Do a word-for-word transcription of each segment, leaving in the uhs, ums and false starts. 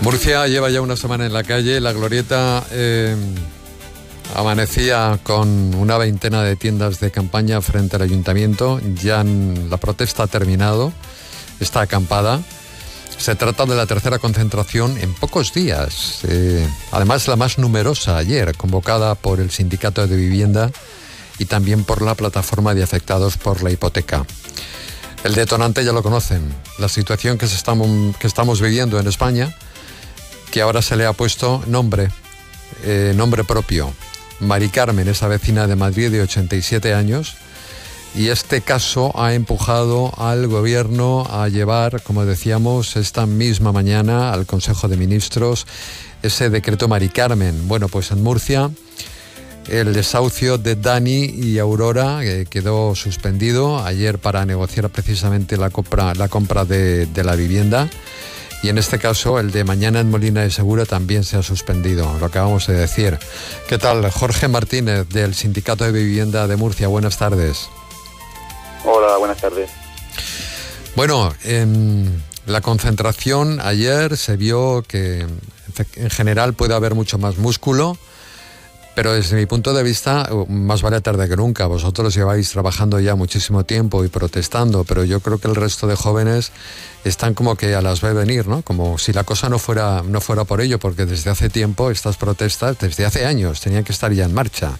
Murcia lleva ya una semana en la calle. La Glorieta eh, amanecía con una veintena de tiendas de campaña frente al ayuntamiento. Ya la protesta ha terminado, está acampada. Se trata de la tercera concentración en pocos días. Eh, además, la más numerosa ayer, convocada por el Sindicato de Vivienda y también por la Plataforma de Afectados por la Hipoteca. El detonante ya lo conocen, la situación que, se estamos, que estamos viviendo en España, que ahora se le ha puesto nombre, eh, nombre propio. Mari Carmen, esa vecina de Madrid de ochenta y siete años, y este caso ha empujado al gobierno a llevar, como decíamos, esta misma mañana al Consejo de Ministros ese decreto Mari Carmen. Bueno, pues en Murcia el desahucio de Dani y Aurora eh, quedó suspendido ayer para negociar precisamente la compra, la compra de, de la vivienda. Y en este caso, el de mañana en Molina de Segura también se ha suspendido, lo acabamos de decir. ¿Qué tal? Jorge Martínez, del Sindicato de Vivienda de Murcia. Buenas tardes. Hola, buenas tardes. Bueno, en la concentración ayer se vio que en general puede haber mucho más músculo, pero desde mi punto de vista, más vale tarde que nunca. Vosotros lleváis trabajando ya muchísimo tiempo y protestando, pero yo creo que el resto de jóvenes están como que a las ve venir, ¿no? Como si la cosa no fuera, no fuera por ello, porque desde hace tiempo estas protestas, desde hace años, tenían que estar ya en marcha.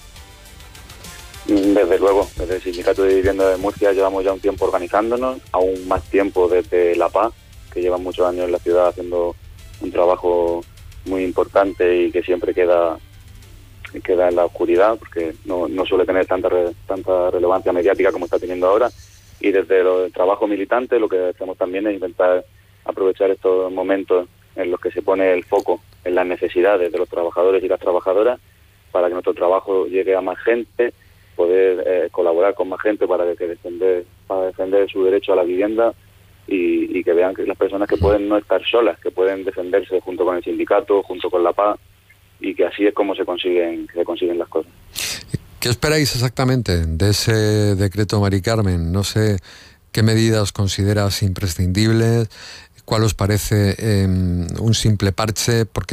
Desde luego, desde el Sindicato de Vivienda de Murcia llevamos ya un tiempo organizándonos, aún más tiempo desde La Paz, que lleva muchos años en la ciudad haciendo un trabajo muy importante y que siempre queda... queda en la oscuridad porque no, no suele tener tanta re, tanta relevancia mediática como está teniendo ahora, y desde el trabajo militante lo que hacemos también es intentar aprovechar estos momentos en los que se pone el foco en las necesidades de los trabajadores y las trabajadoras para que nuestro trabajo llegue a más gente, poder eh, colaborar con más gente para que defender para defender su derecho a la vivienda y, y que vean que las personas que pueden no estar solas, que pueden defenderse junto con el sindicato, junto con La Paz, y que así es como se consiguen se consiguen las cosas. ¿Qué esperáis exactamente de ese decreto Mari Carmen? No sé qué medidas consideras imprescindibles, cuál os parece eh, un simple parche, porque